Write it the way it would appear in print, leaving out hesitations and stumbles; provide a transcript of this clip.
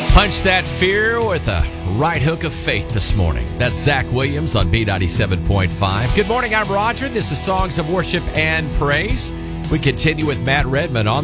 Punch that fear with a right hook of faith this morning. That's Zach Williams on B97.5. Good morning, I'm Roger. This is Songs of Worship and Praise. We continue with Matt Redman on